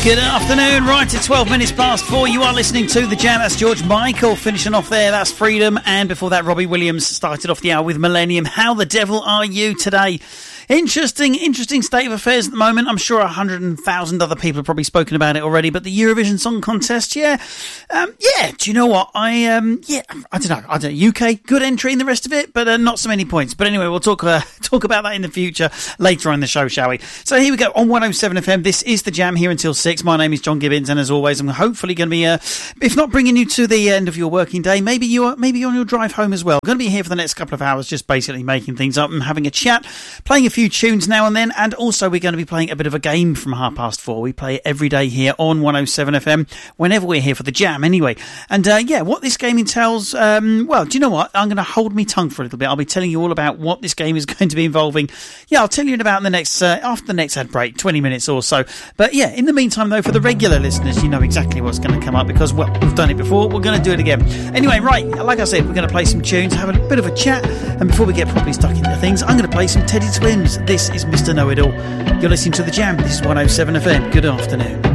Good afternoon, right at 12 minutes past 4. You are listening to The Jam. That's George Michael finishing off there. That's Freedom. And before that, Robbie Williams started off the hour with Millennium. How the devil are you today? Interesting state of affairs at the moment. I'm sure 100,000 other people have probably spoken about it already. But the Eurovision Song Contest, yeah. Do you know what? I don't know. UK, good entry in the rest of it, but not so many points. But anyway, we'll talk about that in the future later on in the show, shall we? So here we go on 107 FM. This is The Jam here until 6. My name is John Gibbons, and as always, I'm hopefully going to be, if not bringing you to the end of your working day, maybe you're on your drive home as well. I'm going to be here for the next couple of hours, just basically making things up and having a chat, playing a few tunes now and then, and also we're going to be playing a bit of a game from 4:30. We play it every day here on 107 FM, whenever we're here for The Jam anyway. And what this game entails, well, do you know what? I'm going to hold my tongue for a little bit. I'll be telling you all about what this game is going to be involving. Yeah, I'll tell you about the next after the next ad break, 20 minutes or so. But yeah, in the meantime though, for the regular listeners, you know exactly what's going to come up because, well, we've done it before, we're going to do it again. Anyway, right, like I said, we're going to play some tunes, have a bit of a chat, and before we get properly stuck into things, I'm going to play some Teddy Swims. This is Mr. Know-It-All. You're listening to The Jam. This is 107 FM. Good afternoon.